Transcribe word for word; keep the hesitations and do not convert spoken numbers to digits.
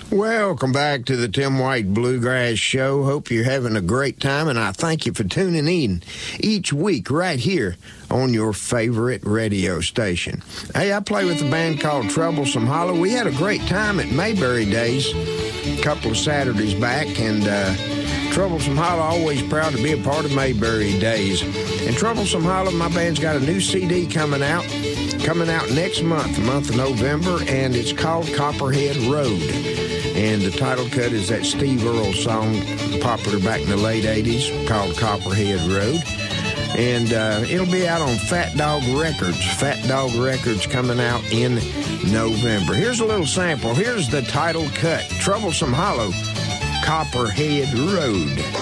Welcome back to the Tim White Bluegrass Show. Hope you're having a great time, and I thank you for tuning in each week right here on your favorite radio station. Hey, I play with a band called Troublesome Hollow. We had a great time at Mayberry Days a couple of Saturdays back, and uh, Troublesome Hollow, always proud to be a part of Mayberry Days. And Troublesome Hollow, my band's got a new C D coming out, coming out next month, the month of November, and it's called Copperhead Road. And the title cut is that Steve Earle song, popular back in the late eighties, called Copperhead Road. And uh, it'll be out on Fat Dog Records. Fat Dog Records coming out in November. Here's a little sample. Here's the title cut, Troublesome Hollow, Copperhead Road.